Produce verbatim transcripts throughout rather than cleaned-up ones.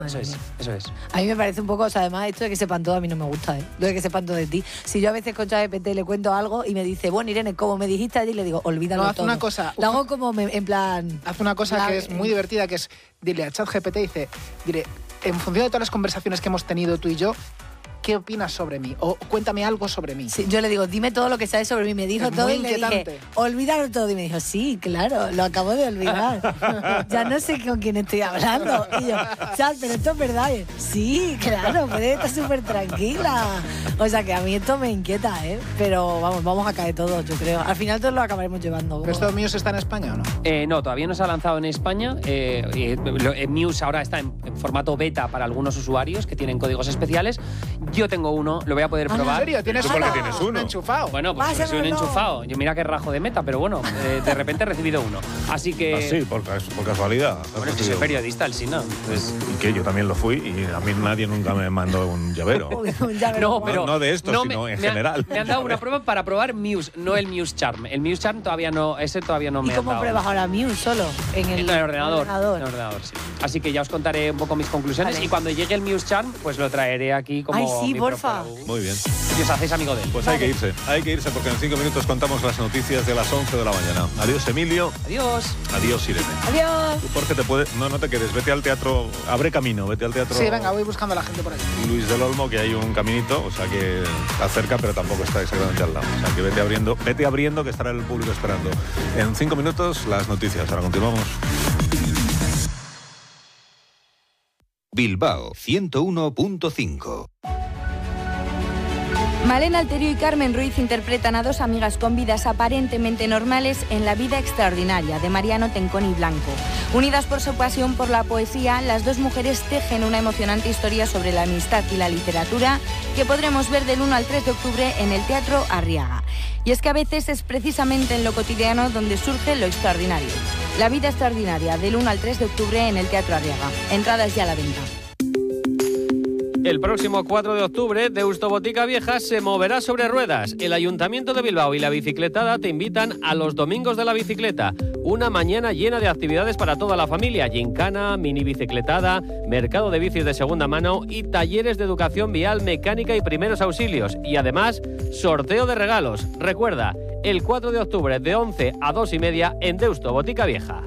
Eso es, eso es. A mí me parece un poco, o sea, además esto de que sepan todo a mí no me gusta, ¿eh? Lo de que sepan todo de ti. Si yo a veces con ChatGPT le cuento algo y me dice, bueno, Irene, como me dijiste allí, le digo, olvídalo no, haz todo. una cosa. Lo hago como me, en plan... Haz una cosa la, que es muy divertida, que es, dile a ChatGPT, dice, dile, en función de todas las conversaciones que hemos tenido tú y yo, ¿qué opinas sobre mí? O cuéntame algo sobre mí. Sí, yo le digo, dime todo lo que sabes sobre mí. Me dijo es todo muy y le inquietante. dije, olvídalo todo. Y me dijo, sí, claro, lo acabo de olvidar. Ya no sé con quién estoy hablando. Y yo, Chat, pero esto es verdad. Y yo, sí, claro, puedes estar súper tranquila. O sea que a mí esto me inquieta, ¿eh? Pero vamos, vamos a caer todos, yo creo. Al final todos lo acabaremos llevando. ¿Pero esto Muse está en España o no? Eh, no, todavía no se ha lanzado en España. Eh, eh, lo, eh, Muse ahora está en, en formato beta para algunos usuarios que tienen códigos especiales. Yo tengo uno, lo voy a poder Ah, probar. ¿en serio? ¿Tienes ¿Tú por qué uno? tienes uno? Un enchufado. Bueno, pues soy un Pásamelo. enchufado. Yo mira qué rajo de meta, pero bueno, eh, de repente he recibido uno. Así que... Ah, sí, por, cas- por casualidad. Bueno, es que soy periodista, el Sina. Pues, Y que yo también lo fui y a mí nadie nunca me mandó un llavero. Ya verás. no, pero... no de esto, no, sino me- en me han- general. Me han dado una prueba para probar Muse, no el Muse Charm. El Muse Charm todavía no, ese todavía no ¿Y me han cómo dado. pruebas ahora Muse solo? En el, En el ordenador. ordenador. En el ordenador, sí. Así que ya os contaré un poco mis conclusiones Vale. y cuando llegue el Muse Charm, pues lo traeré aquí como Ay, sí, mi porfa. propio- Muy bien. Y os hacéis amigo de él. Pues hay que irse, hay que irse porque en cinco minutos contamos las noticias de las once de la mañana. Adiós, Emilio. Adiós. Adiós, Irene. Adiós. Tú, Jorge, te puedes... No, no te quedes. Vete al teatro... Abre camino. Vete al teatro... Sí, venga, voy buscando a la gente por ahí. Luis del Olmo, que hay un caminito, o sea que está cerca, pero tampoco está exactamente al lado. O sea que vete abriendo, vete abriendo, que estará el público esperando. En cinco minutos, las noticias. Ahora continuamos. Bilbao ciento uno punto cinco. Malena Alterio y Carmen Ruiz interpretan a dos amigas con vidas aparentemente normales en La vida extraordinaria, de Mariano Tenconi Blanco. Unidas por su pasión por la poesía, las dos mujeres tejen una emocionante historia sobre la amistad y la literatura que podremos ver del uno al tres de octubre en el Teatro Arriaga. Y es que a veces es precisamente en lo cotidiano donde surge lo extraordinario. La vida extraordinaria, del uno al tres de octubre en el Teatro Arriaga. Entradas ya a la venta. El próximo cuatro de octubre, Deusto Botica Vieja se moverá sobre ruedas. El Ayuntamiento de Bilbao y la Bicicletada te invitan a los Domingos de la Bicicleta. Una mañana llena de actividades para toda la familia. Gincana, mini bicicletada, mercado de bicis de segunda mano y talleres de educación vial, mecánica y primeros auxilios. Y además, sorteo de regalos. Recuerda, el cuatro de octubre de once a dos y media en Deusto Botica Vieja.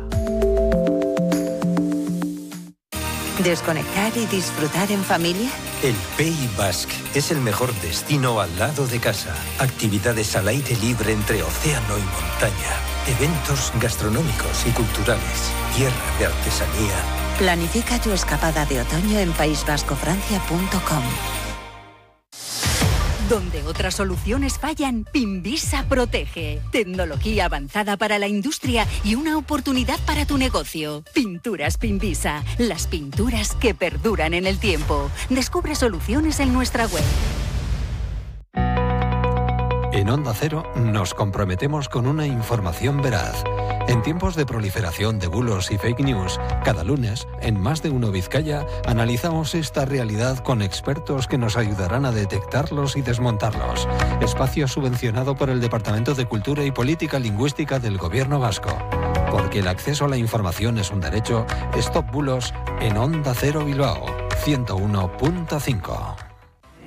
¿Desconectar y disfrutar en familia? El Pays Basque es el mejor destino al lado de casa. Actividades al aire libre entre océano y montaña. Eventos gastronómicos y culturales. Tierra de artesanía. Planifica tu escapada de otoño en país vasco francia punto com. Donde otras soluciones fallan, Pinvisa protege. Tecnología avanzada para la industria y una oportunidad para tu negocio. Pinturas Pinvisa, las pinturas que perduran en el tiempo. Descubre soluciones en nuestra web. En Onda Cero nos comprometemos con una información veraz. En tiempos de proliferación de bulos y fake news, cada lunes, en Más de Uno Vizcaya, analizamos esta realidad con expertos que nos ayudarán a detectarlos y desmontarlos. Espacio subvencionado por el Departamento de Cultura y Política Lingüística del Gobierno Vasco. Porque el acceso a la información es un derecho, Stop Bulos en Onda Cero Bilbao, ciento uno punto cinco.